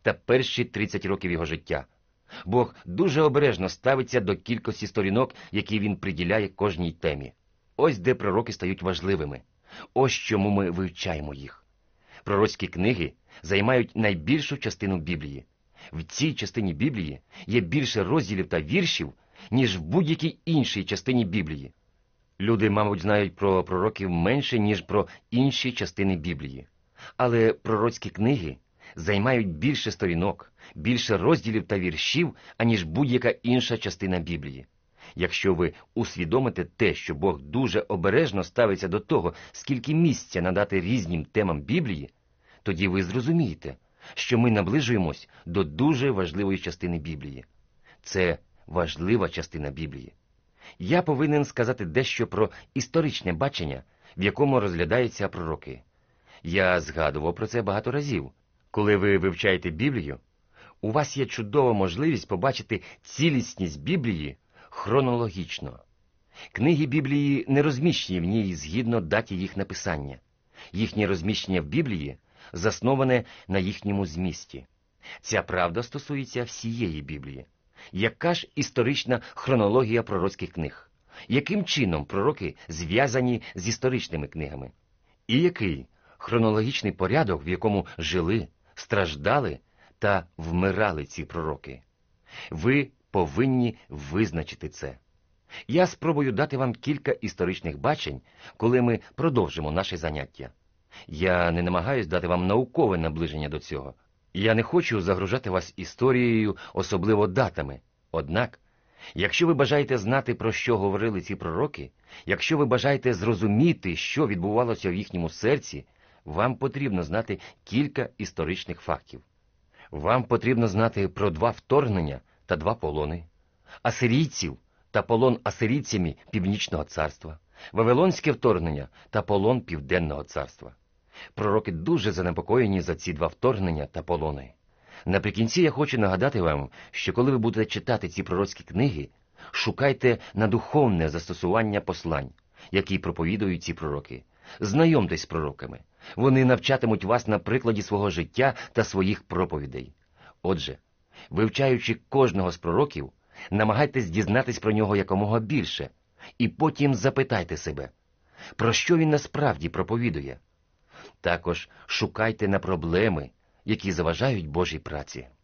та перші 30 років його життя. Бог дуже обережно ставиться до кількості сторінок, які він приділяє кожній темі. Ось де пророки стають важливими. Ось чому ми вивчаємо їх. Пророцькі книги займають найбільшу частину Біблії. В цій частині Біблії є більше розділів та віршів, ніж в будь-якій іншій частині Біблії. Люди, мабуть, знають про пророків менше, ніж про інші частини Біблії. Але пророцькі книги займають більше сторінок, більше розділів та віршів, аніж будь-яка інша частина Біблії. Якщо ви усвідомите те, що Бог дуже обережно ставиться до того, скільки місця надати різним темам Біблії, тоді ви зрозумієте, що ми наближуємось до дуже важливої частини Біблії. Це важлива частина Біблії. Я повинен сказати дещо про історичне бачення, в якому розглядаються пророки. Я згадував про це багато разів. Коли ви вивчаєте Біблію, у вас є чудова можливість побачити цілісність Біблії хронологічно. Книги Біблії не розміщені в ній згідно даті їх написання. Їхнє розміщення в Біблії засноване на їхньому змісті. Ця правда стосується всієї Біблії. Яка ж історична хронологія пророцьких книг? Яким чином пророки зв'язані з історичними книгами? І який хронологічний порядок, в якому жили, страждали та вмирали ці пророки? Ви повинні визначити це. Я спробую дати вам кілька історичних бачень, коли ми продовжимо наше заняття. Я не намагаюсь дати вам наукове наближення до цього. Я не хочу загружати вас історією, особливо датами. Однак, якщо ви бажаєте знати, про що говорили ці пророки, якщо ви бажаєте зрозуміти, що відбувалося в їхньому серці, вам потрібно знати кілька історичних фактів. Вам потрібно знати про 2 вторгнення та 2 полони, асирійців та полон асирійцями Північного царства, Вавилонське вторгнення та полон Південного царства. Пророки дуже занепокоєні за ці 2 вторгнення та полони. Наприкінці я хочу нагадати вам, що коли ви будете читати ці пророцькі книги, шукайте на духовне застосування послань, які проповідують ці пророки. Знайомтесь з пророками. Вони навчатимуть вас на прикладі свого життя та своїх проповідей. Отже, вивчаючи кожного з пророків, намагайтесь дізнатись про нього якомога більше, і потім запитайте себе, про що він насправді проповідує. Також шукайте на проблеми, які заважають Божій праці.